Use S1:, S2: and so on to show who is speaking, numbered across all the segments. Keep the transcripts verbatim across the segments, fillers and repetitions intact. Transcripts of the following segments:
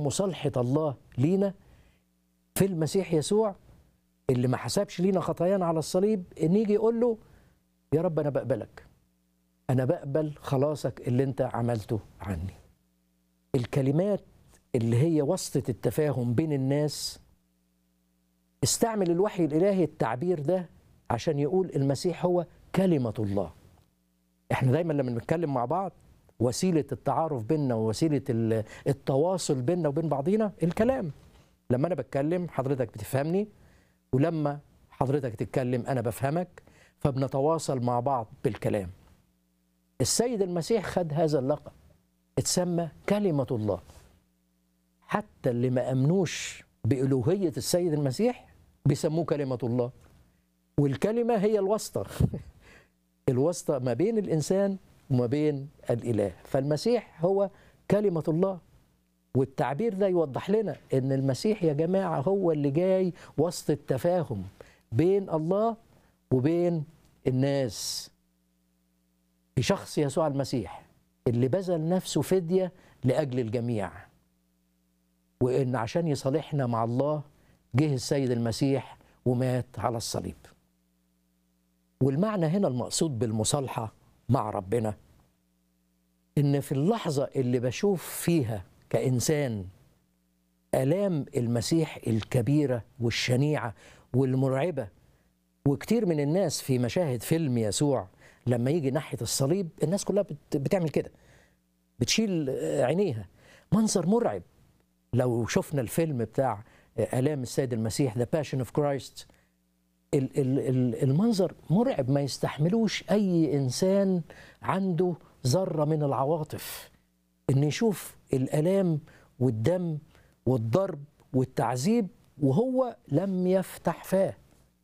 S1: مصالحة الله لينا في المسيح يسوع اللي ما حسبش لينا خطايانا على الصليب، ان يجي يقول له يا رب انا بقبلك، انا بقبل خلاصك اللي انت عملته عني. الكلمات اللي هي واسطة التفاهم بين الناس، استعمل الوحي الالهي التعبير ده عشان يقول المسيح هو كلمة الله. احنا دايما لما بنتكلم مع بعض وسيلة التعارف بيننا ووسيلة التواصل بيننا وبين بعضينا الكلام. لما انا بتكلم حضرتك بتفهمني، ولما حضرتك تتكلم انا بفهمك، فبنتواصل مع بعض بالكلام. السيد المسيح خد هذا اللقب، اتسمى كلمة الله. حتى اللي ما امنوش بألوهية السيد المسيح بيسموه كلمة الله، والكلمة هي الواسطة الواسطة ما بين الإنسان وما بين الإله. فالمسيح هو كلمة الله، والتعبير ده يوضح لنا إن المسيح يا جماعة هو اللي جاي وسط التفاهم بين الله وبين الناس في شخص يسوع المسيح اللي بذل نفسه فدية لأجل الجميع، وإن عشان يصالحنا مع الله جه السيد المسيح ومات على الصليب. والمعنى هنا المقصود بالمصالحة مع ربنا إن في اللحظة اللي بشوف فيها كإنسان آلام المسيح الكبيرة والشنيعة والمرعبة، وكتير من الناس في مشاهد فيلم يسوع لما يجي ناحية الصليب الناس كلها بتعمل كده، بتشيل عينيها، منظر مرعب. لو شفنا الفيلم بتاع آلام السيد المسيح The Passion of Christ، المنظر مرعب ما يستحملوش أي إنسان عنده ذرة من العواطف، إن يشوف الآلام والدم والضرب والتعذيب وهو لم يفتح فاه،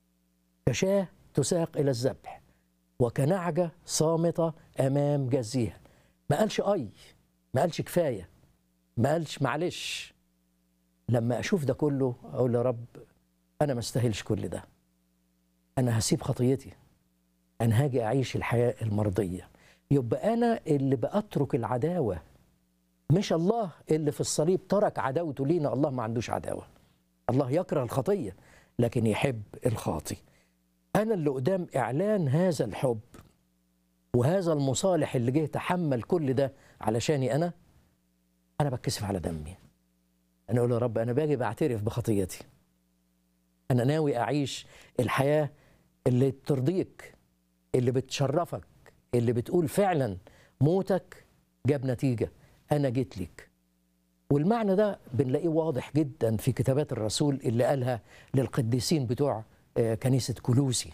S1: كشاة تساق إلى الذبح وكنعجة صامتة أمام جزيها. ما قالش أي، ما قالش كفاية، ما قالش معلش. لما أشوف ده كله أقول يا رب أنا ما استاهلش كل ده، أنا هسيب خطيتي، أنا هاجي أعيش الحياة المرضية. يبقى أنا اللي بأترك العداوة، مش الله اللي في الصليب ترك عداوته لينا. الله ما عندوش عداوة، الله يكره الخطية لكن يحب الخاطي. أنا اللي قدام إعلان هذا الحب وهذا المصالح اللي جه تحمل كل ده علشاني أنا، أنا بتكسف على دمي. أنا أقول يا رب أنا باجي بعترف بخطيتي، أنا ناوي أعيش الحياة اللي ترضيك، اللي بتشرفك، اللي بتقول فعلا موتك جاب نتيجة، أنا جيت لك. والمعنى ده بنلاقيه واضح جدا في كتابات الرسول اللي قالها للقديسين بتوع كنيسة كولوسي.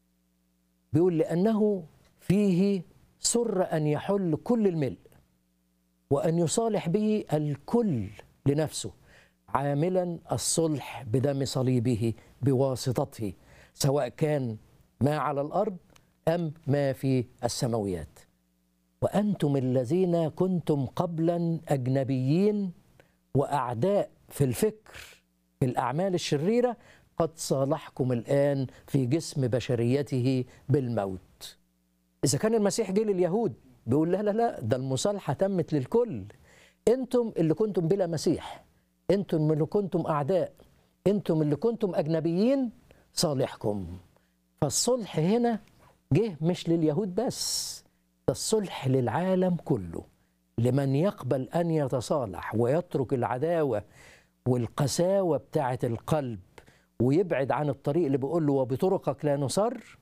S1: بيقول لأنه فيه سر أن يحل كل الملء وأن يصالح به الكل لنفسه، عاملا الصلح بدم صليبه بواسطته، سواء كان ما على الأرض أم ما في السماويات. وأنتم الذين كنتم قبلا أجنبيين وأعداء في الفكر في الأعمال الشريرة، قد صالحكم الآن في جسم بشريته بالموت. إذا كان المسيح جه لليهود بيقول لا لا لا، ده المصالحة تمت للكل. أنتم اللي كنتم بلا مسيح، أنتم اللي كنتم أعداء، أنتم اللي كنتم أجنبيين، صالحكم. فالصلح هنا جه مش لليهود بس، ده الصلح للعالم كله، لمن يقبل أن يتصالح ويترك العداوة والقساوة بتاعة القلب ويبعد عن الطريق اللي بيقول له وبطرقك لا نصر.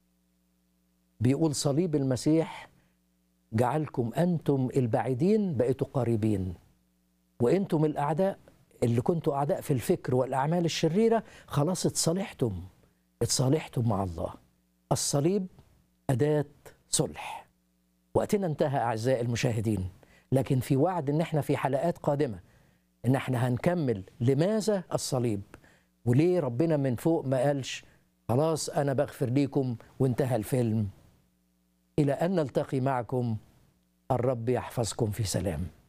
S1: بيقول صليب المسيح جعلكم أنتم البعيدين بقيتوا قريبين، وأنتم الأعداء اللي كنتوا أعداء في الفكر والأعمال الشريرة خلاص اتصالحتم، اتصالحتم مع الله. الصليب أداة صلح. وقتنا انتهى أعزائي المشاهدين، لكن في وعد إن احنا في حلقات قادمة إن احنا هنكمل لماذا الصليب، وليه ربنا من فوق ما قالش خلاص أنا بغفر ليكم وانتهى الفيلم. إلى أن نلتقي معكم، الرب يحفظكم في سلام.